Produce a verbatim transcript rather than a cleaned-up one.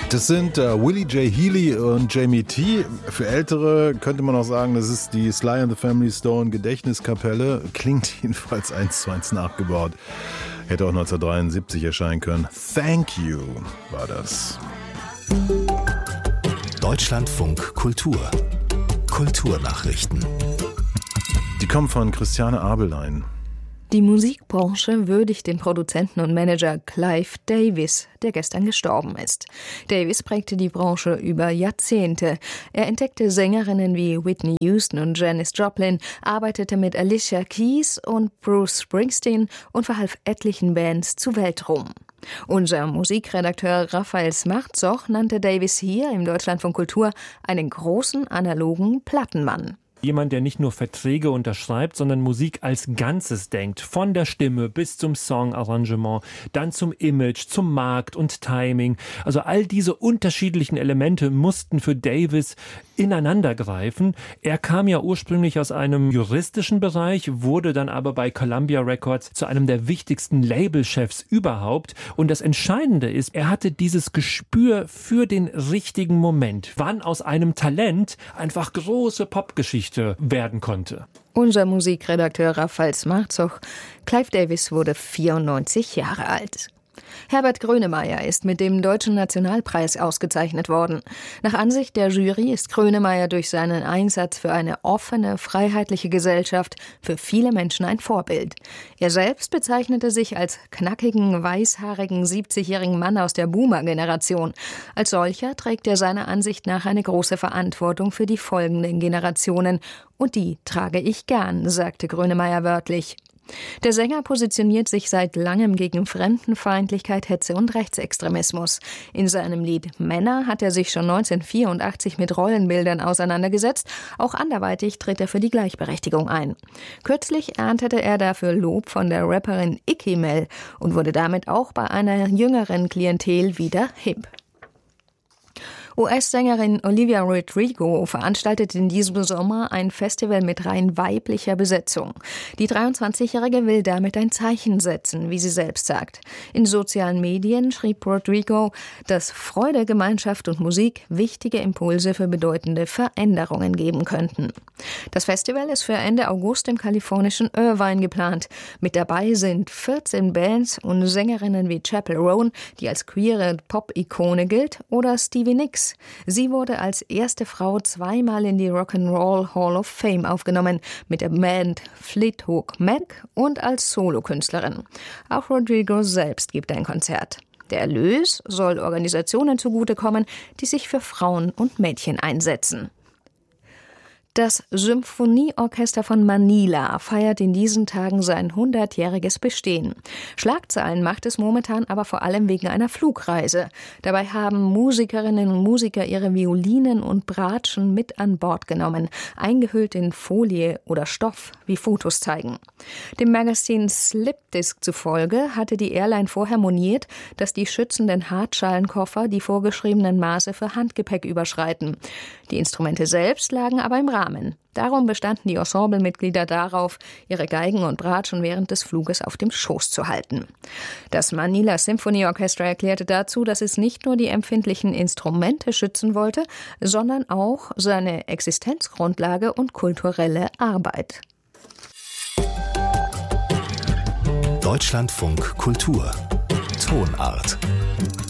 Das sind äh, Willie J. Healy und Jamie T. Für Ältere könnte man auch sagen, das ist die Sly and the Family Stone Gedächtniskapelle. Klingt jedenfalls eins zu eins nachgebaut. Hätte auch neunzehnhundertdreiundsiebzig erscheinen können. Thank You war das. Deutschlandfunk Kultur. Kulturnachrichten. Die kommen von Christiane Abelein. Die Musikbranche würdigt den Produzenten und Manager Clive Davis, der gestern gestorben ist. Davis prägte die Branche über Jahrzehnte. Er entdeckte Sängerinnen wie Whitney Houston und Janis Joplin, arbeitete mit Alicia Keys und Bruce Springsteen und verhalf etlichen Bands zu Weltruhm. Unser Musikredakteur Raphael Smartsoch nannte Davis hier im Deutschlandfunk Kultur einen großen analogen Plattenmann. Jemand, der nicht nur Verträge unterschreibt, sondern Musik als Ganzes denkt. Von der Stimme bis zum Songarrangement, dann zum Image, zum Markt und Timing. Also all diese unterschiedlichen Elemente mussten für Davis ineinandergreifen. Er kam ja ursprünglich aus einem juristischen Bereich, wurde dann aber bei Columbia Records zu einem der wichtigsten Labelchefs überhaupt. Und das Entscheidende ist, er hatte dieses Gespür für den richtigen Moment, wann aus einem Talent einfach große Popgeschichte werden konnte. Unser Musikredakteur Raphael Smartsoch. Clive Davis wurde vierundneunzig Jahre alt. Herbert Grönemeyer ist mit dem Deutschen Nationalpreis ausgezeichnet worden. Nach Ansicht der Jury ist Grönemeyer durch seinen Einsatz für eine offene, freiheitliche Gesellschaft für viele Menschen ein Vorbild. Er selbst bezeichnete sich als knackigen, weißhaarigen, siebzigjährigen Mann aus der Boomer-Generation. Als solcher trägt er seiner Ansicht nach eine große Verantwortung für die folgenden Generationen. Und die trage ich gern, sagte Grönemeyer wörtlich. Der Sänger positioniert sich seit langem gegen Fremdenfeindlichkeit, Hetze und Rechtsextremismus. In seinem Lied Männer hat er sich schon neunzehnhundertvierundachtzig mit Rollenbildern auseinandergesetzt. Auch anderweitig tritt er für die Gleichberechtigung ein. Kürzlich erntete er dafür Lob von der Rapperin Icky Mel und wurde damit auch bei einer jüngeren Klientel wieder hip. U S-Sängerin Olivia Rodrigo veranstaltet in diesem Sommer ein Festival mit rein weiblicher Besetzung. Die dreiundzwanzigjährige will damit ein Zeichen setzen, wie sie selbst sagt. In sozialen Medien schrieb Rodrigo, dass Freude, Gemeinschaft und Musik wichtige Impulse für bedeutende Veränderungen geben könnten. Das Festival ist für Ende August im kalifornischen Irvine geplant. Mit dabei sind vierzehn Bands und Sängerinnen wie Chappell Roan, die als queere Pop-Ikone gilt, oder Stevie Nicks. Sie wurde als erste Frau zweimal in die Rock'n'Roll Hall of Fame aufgenommen, mit der Band Fleetwood Mac und als Solokünstlerin. Auch Rodrigo selbst gibt ein Konzert. Der Erlös soll Organisationen zugutekommen, die sich für Frauen und Mädchen einsetzen. Das Symphonieorchester von Manila feiert in diesen Tagen sein hundertjähriges Bestehen. Schlagzeilen macht es momentan aber vor allem wegen einer Flugreise. Dabei haben Musikerinnen und Musiker ihre Violinen und Bratschen mit an Bord genommen, eingehüllt in Folie oder Stoff, wie Fotos zeigen. Dem Magazin Slipdisc zufolge hatte die Airline vorher moniert, dass die schützenden Hartschalenkoffer die vorgeschriebenen Maße für Handgepäck überschreiten. Die Instrumente selbst lagen aber im Rahmen. Darum bestanden die Ensemblemitglieder darauf, ihre Geigen und Bratschen während des Fluges auf dem Schoß zu halten. Das Manila Symphony Orchestra erklärte dazu, dass es nicht nur die empfindlichen Instrumente schützen wollte, sondern auch seine Existenzgrundlage und kulturelle Arbeit. Deutschlandfunk Kultur. Tonart.